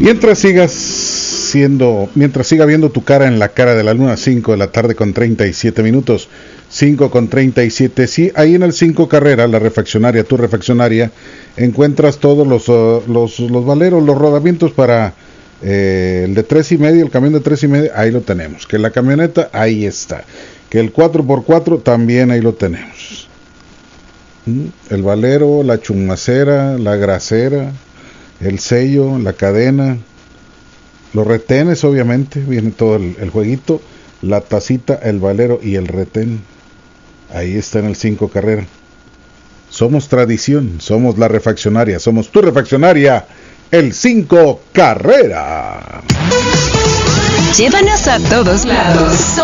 Mientras siga viendo tu cara en la cara de la luna, 5 de la tarde con 37 minutos, 5 con 37, sí, ahí en el 5 Carrera, la refaccionaria, tu refaccionaria, encuentras todos los valeros, los rodamientos para el de 3.5, el camión de 3.5, ahí lo tenemos, que la camioneta, ahí está, que el 4x4 también ahí lo tenemos, el valero, la chumacera, la grasera, el sello, la cadena, los retenes, obviamente, viene todo el jueguito, la tacita, el valero y el retén. Ahí está en el 5 Carrera. Somos tradición, somos la refaccionaria, somos tu refaccionaria, el 5 Carrera. Llévanos a todos lados.